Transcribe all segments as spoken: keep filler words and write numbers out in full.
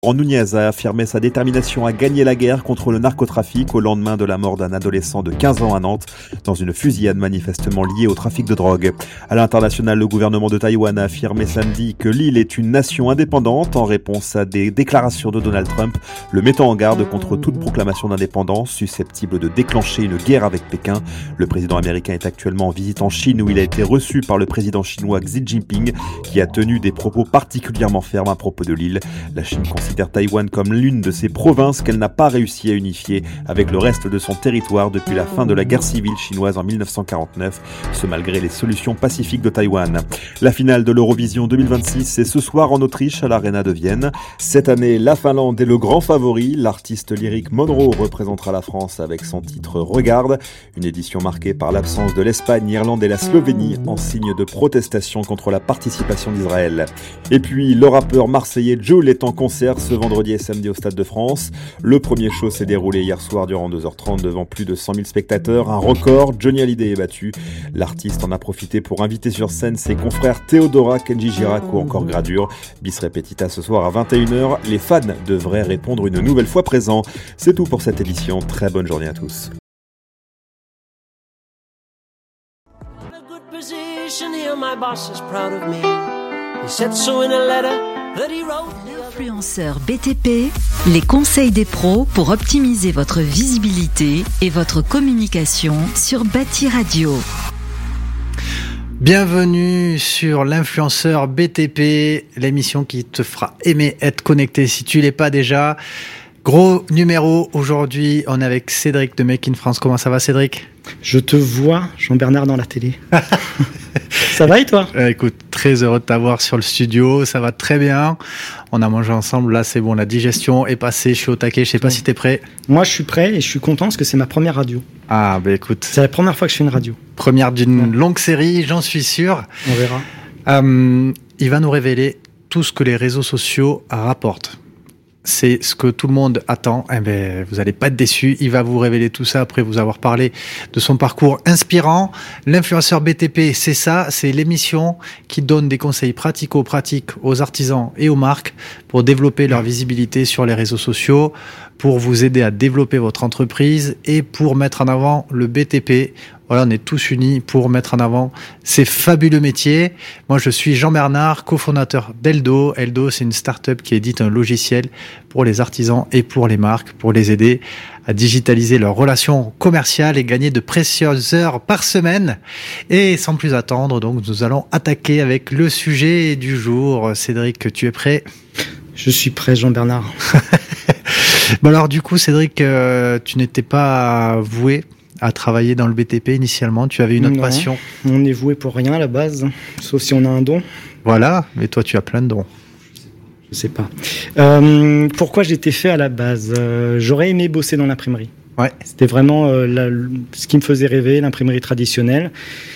Nunez a affirmé sa détermination à gagner la guerre contre le narcotrafic au lendemain de la mort d'un adolescent de quinze ans à Nantes dans une fusillade manifestement liée au trafic de drogue. À l'international, le gouvernement de Taïwan a affirmé samedi que l'île est une nation indépendante en réponse à des déclarations de Donald Trump le mettant en garde contre toute proclamation d'indépendance susceptible de déclencher une guerre avec Pékin. Le président américain est actuellement en visite en Chine où il a été reçu par le président chinois Xi Jinping qui a tenu des propos particulièrement fermes à propos de l'île. La Chine considère Taïwan comme l'une de ses provinces qu'elle n'a pas réussi à unifier avec le reste de son territoire depuis la fin de la guerre civile chinoise en dix-neuf cent quarante-neuf, ce malgré les solutions pacifiques de Taïwan. La finale de l'Eurovision deux mille vingt-six, c'est ce soir en Autriche à l'Arena de Vienne. Cette année, la Finlande est le grand favori. L'artiste lyrique Monroe représentera la France avec son titre Regarde, une édition marquée par l'absence de l'Espagne, l'Irlande et la Slovénie en signe de protestation contre la participation d'Israël. Et puis, le rappeur marseillais Jul est en concert ce vendredi et samedi au Stade de France. Le premier show s'est déroulé hier soir durant deux heures trente devant plus de cent mille spectateurs. Un record, Johnny Hallyday est battu. L'artiste en a profité pour inviter sur scène ses confrères Théodora, Kenji Girac ou encore Gradure. Bis repetita ce soir à vingt et une heures. Les fans devraient répondre une nouvelle fois présents. C'est tout pour cette édition. Très bonne journée à tous. Influenceur B T P, les conseils des pros pour optimiser votre visibilité et votre communication sur Bâti Radio. Bienvenue sur l'influenceur B T P, l'émission qui te fera aimer être connecté si tu l'es pas déjà. Gros numéro aujourd'hui, on est avec Cédric de Make in France. Comment ça va, Cédric ? Je te vois, Jean-Bernard, dans la télé. Ça va et toi ? euh, Écoute, très heureux de t'avoir sur le studio, ça va très bien. On a mangé ensemble, là c'est bon, la digestion est passée, je suis au taquet, je sais pas oui. si t'es prêt. Moi je suis prêt et je suis content parce que c'est ma première radio. Ah bah écoute. C'est la première fois que je fais une radio. Première d'une ouais. longue série, j'en suis sûr. On verra. Euh, il va nous révéler tout ce que les réseaux sociaux rapportent. C'est ce que tout le monde attend. Eh ben, vous allez pas être déçus. Il va vous révéler tout ça après vous avoir parlé de son parcours inspirant. L'influenceur B T P, c'est ça. C'est l'émission qui donne des conseils pratico-pratiques aux artisans et aux marques pour développer leur visibilité sur les réseaux sociaux, pour vous aider à développer votre entreprise et pour mettre en avant le B T P. Voilà, on est tous unis pour mettre en avant ces fabuleux métiers. Moi, je suis Jean-Bernard, cofondateur d'Eldo. Eldo, c'est une start-up qui édite un logiciel pour les artisans et pour les marques, pour les aider à digitaliser leurs relations commerciales et gagner de précieuses heures par semaine. Et sans plus attendre, donc, nous allons attaquer avec le sujet du jour. Cédric, tu es prêt ? Je suis prêt, Jean-Bernard. Bon alors, du coup, Cédric, euh, tu n'étais pas voué à travailler dans le B T P initialement, tu avais une autre non, passion. On n'est voué pour rien à la base, sauf si on a un don. Voilà, mais toi tu as plein de dons. Je sais pas. Euh, pourquoi j'étais fait à la base euh, J'aurais aimé bosser dans l'imprimerie. Ouais. C'était vraiment euh, la, ce qui me faisait rêver, l'imprimerie traditionnelle.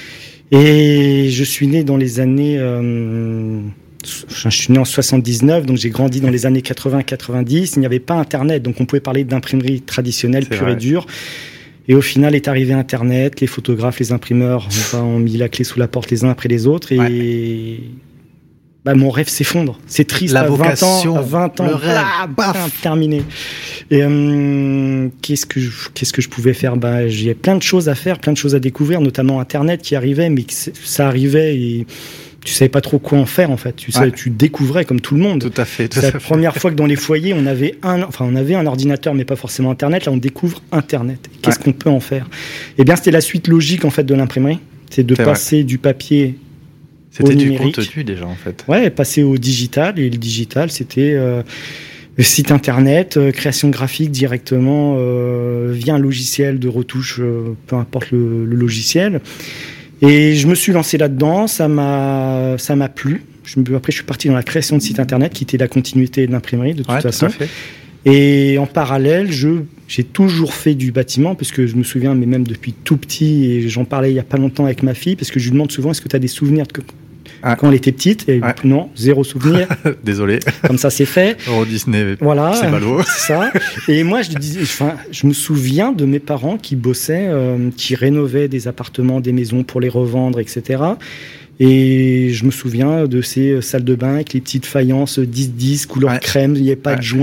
Et je suis né dans les années... Euh, je suis né en soixante-dix-neuf, donc j'ai grandi dans les années quatre-vingts quatre-vingt-dix. Il n'y avait pas Internet, donc on pouvait parler d'imprimerie traditionnelle, pure et dure. Et au final est arrivé Internet, les photographes, les imprimeurs enfin, ont mis la clé sous la porte les uns après les autres et ouais. bah, mon rêve s'effondre. C'est triste, la à vocation, vingt ans, à vingt ans, le rêve, bah, bah, terminé. Et euh, qu'est-ce que je, qu'est-ce que je pouvais faire ? Bah, j'ai plein de choses à faire, plein de choses à découvrir, notamment Internet qui arrivait, mais ça arrivait et tu savais pas trop quoi en faire en fait. Tu savais, ouais. tu découvrais comme tout le monde. Tout à fait. Tout c'est à la fait. première fois que dans les foyers on avait un, enfin on avait un ordinateur mais pas forcément Internet. Là on découvre Internet. Qu'est-ce ouais. qu'on peut en faire ? Eh bien c'était la suite logique en fait de l'imprimerie, c'est de c'est passer vrai. du papier c'était au numérique. C'était du contenu déjà en fait. Ouais, passer au digital et le digital c'était euh, le site Internet, euh, création graphique directement euh, via un logiciel de retouche, euh, peu importe le, le logiciel. Et je me suis lancé là-dedans, ça m'a, ça m'a plu. Je me, après, je suis parti dans la création de sites internet, qui était la continuité de l'imprimerie, de toute ouais, façon. Tout à fait. Et en parallèle, je, j'ai toujours fait du bâtiment, parce que je me souviens, mais même depuis tout petit, et j'en parlais il y a pas longtemps avec ma fille, parce que je lui demande souvent, est-ce que tu as des souvenirs de ah. quand elle était petite ? Et ouais. non, zéro souvenir. Désolé. Comme ça, c'est fait. Euro Disney, voilà, c'est ballot. C'est ça. Et moi, je disais, enfin, je me souviens de mes parents qui bossaient, euh, qui rénovaient des appartements, des maisons pour les revendre, et cetera. Et je me souviens de ces salles de bain avec les petites faïences dix dix, couleur ouais. crème, il n'y avait pas ouais. de joint.